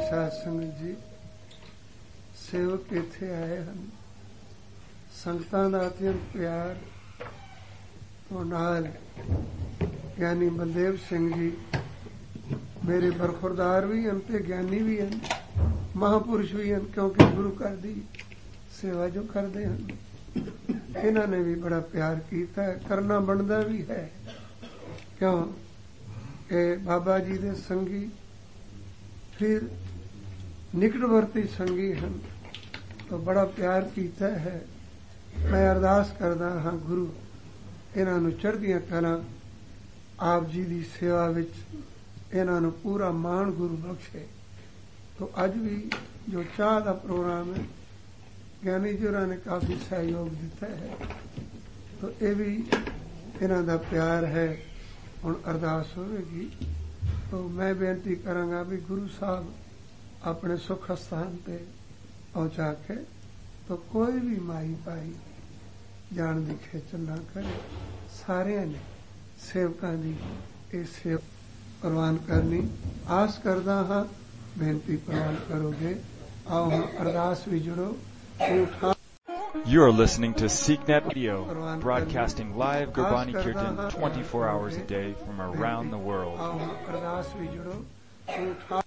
ਸਾਧ ਸੰਗਤ ਜੀ, ਸੇਵਕ ਇੱਥੇ ਆਏ ਹਨ। ਸੰਗਤਾਂ ਦਾ ਅਤਿਅੰਤ ਪਿਆਰ ਤੋਂ ਨਾਲ ਗਿਆਨੀ ਬਲਦੇਵ ਸਿੰਘ ਜੀ ਮੇਰੇ ਬਰਖੁਰਦਾਰ ਵੀ ਹਨ ਤੇ ਗਿਆਨੀ ਵੀ ਹਨ, ਮਹਾਂਪੁਰਸ਼ ਵੀ ਹਨ, ਕਿਉਂਕਿ ਗੁਰੂ ਘਰ ਦੀ ਸੇਵਾ ਜੋ ਕਰਦੇ ਹਨ ਇਹਨਾਂ ਨੇ ਵੀ ਬੜਾ ਪਿਆਰ ਕੀਤਾ ਹੈ, ਕਰਨਾ ਬਣਦਾ ਵੀ ਹੈ। ਕਿਉਂ ਇਹ ਬਾਬਾ ਜੀ ਦੇ ਸੰਗੀ ਫਿਰ ਨਿਕਟਵਰਤੀ ਸੰਗੀ ਹਨ, ਤਾਂ ਬੜਾ ਪਿਆਰ ਕੀਤਾ ਹੈ। ਮੈਂ ਅਰਦਾਸ ਕਰਦਾ ਹਾਂ ਗੁਰੂ ਇਹਨਾਂ ਨੂੰ ਚੜ੍ਹਦੀਆਂ ਕਲਾਂ, ਆਪ ਜੀ ਦੀ ਸੇਵਾ ਵਿੱਚ ਇਹਨਾਂ ਨੂੰ ਪੂਰਾ ਮਾਣ ਗੁਰੂ ਬਖਸ਼ੇ। ਤੋ ਅੱਜ ਵੀ ਜੋ ਚਾਹ ਦਾ ਪ੍ਰੋਗਰਾਮ ਹੈ, ਗਿਆਨੀ ਜੀ ਹੋਰਾਂ ਨੇ ਕਾਫੀ ਸਹਿਯੋਗ ਦਿੱਤਾ ਹੈ, ਤੋ ਇਹ ਵੀ ਇਹਨਾਂ ਦਾ ਪਿਆਰ ਹੈ। ਹੁਣ ਅਰਦਾਸ ਹੋਵੇਗੀ, ਤੋ ਮੈਂ ਬੇਨਤੀ ਕਰਾਂਗਾ ਵੀ ਗੁਰੂ ਸਾਹਿਬ ਆਪਣੇ ਸੁਖ ਸਥਾਨ ਤੇ ਪਹੁੰਚਾ ਕੇ ਤੋ ਕੋਈ ਵੀ ਮਾਈ ਭਾਈ ਜਾਣ ਦੀ ਖੇਚਲ ਨਾ ਕਰੇ। ਸਾਰਿਆਂ ਨੇ ਸੇਵਕਾਂ ਦੀ ਇਹ ਸੇਵਾ ਪ੍ਰਵਾਨ ਕਰਨੀ ਆਸ ਕਰਦਾ ਹਾਂ, ਬੇਨਤੀ ਪ੍ਰਵਾਨ ਕਰੋਗੇ। ਆਓ ਹੁਣ ਅਰਦਾਸ ਵੀ ਜੁੜੋ। You are listening to SeekNet Radio, broadcasting live Gurbani Kirtan 24 hours a day from around the world.